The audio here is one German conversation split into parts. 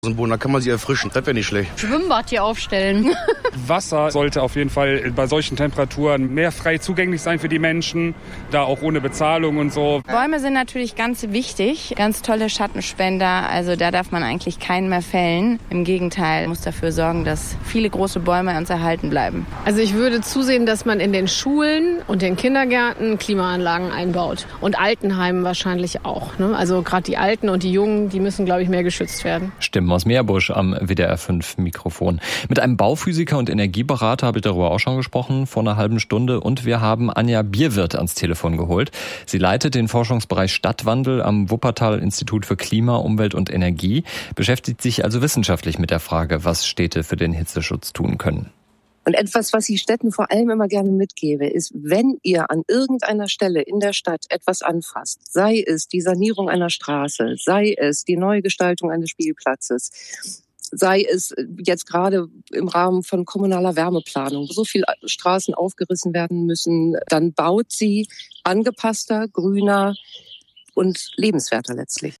Da kann man sich erfrischen, das wäre nicht schlecht. Schwimmbad hier aufstellen. Wasser sollte auf jeden Fall bei solchen Temperaturen mehr frei zugänglich sein für die Menschen, da auch ohne Bezahlung und so. Bäume sind natürlich ganz wichtig, ganz tolle Schattenspender, also da darf man eigentlich keinen mehr fällen. Im Gegenteil, man muss dafür sorgen, dass viele große Bäume uns erhalten bleiben. Also ich würde zusehen, dass man in den Schulen und den Kindergärten Klimaanlagen einbaut und Altenheimen wahrscheinlich auch. Ne? Also gerade die Alten und die Jungen, die müssen, glaube ich, mehr geschützt werden. Stimmen aus Meerbusch am WDR 5 Mikrofon. Mit einem Bauphysiker und Energieberater habe ich darüber auch schon gesprochen, vor einer halben Stunde. Und wir haben Anja Bierwirth ans Telefon geholt. Sie leitet den Forschungsbereich Stadtwandel am Wuppertal-Institut für Klima, Umwelt und Energie, beschäftigt sich also wissenschaftlich mit der Frage, was Städte für den Hitzeschutz tun können. Und etwas, was ich Städten vor allem immer gerne mitgebe, ist, wenn ihr an irgendeiner Stelle in der Stadt etwas anfasst, sei es die Sanierung einer Straße, sei es die Neugestaltung eines Spielplatzes, sei es jetzt gerade im Rahmen von kommunaler Wärmeplanung, wo so viele Straßen aufgerissen werden müssen, dann baut sie angepasster, grüner und lebenswerter letztlich.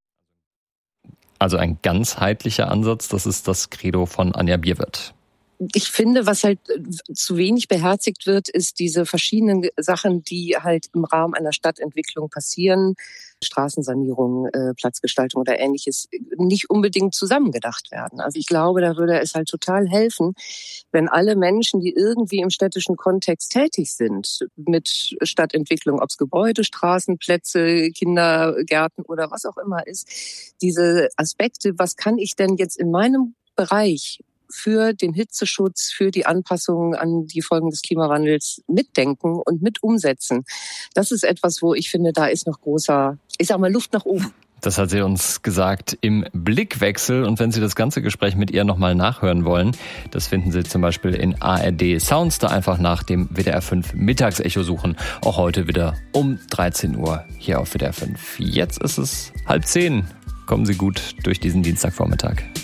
Also ein ganzheitlicher Ansatz, das ist das Credo von Anja Bierwirth. Ich finde, was halt zu wenig beherzigt wird, ist diese verschiedenen Sachen, die halt im Rahmen einer Stadtentwicklung passieren. Straßensanierung, Platzgestaltung oder Ähnliches nicht unbedingt zusammengedacht werden. Also ich glaube, da würde es halt total helfen, wenn alle Menschen, die irgendwie im städtischen Kontext tätig sind, mit Stadtentwicklung, ob es Gebäude, Straßen, Plätze, Kindergärten oder was auch immer ist, diese Aspekte, was kann ich denn jetzt in meinem Bereich für den Hitzeschutz, für die Anpassung an die Folgen des Klimawandels mitdenken und mit umsetzen. Das ist etwas, wo ich finde, da ist noch großer, ich sag mal, Luft nach oben. Das hat sie uns gesagt im Blickwechsel. Und wenn Sie das ganze Gespräch mit ihr nochmal nachhören wollen, das finden Sie zum Beispiel in ARD Sounds, da einfach nach dem WDR 5 Mittagsecho suchen. Auch heute wieder um 13 Uhr hier auf WDR 5. Jetzt ist es 9:30. Kommen Sie gut durch diesen Dienstagvormittag.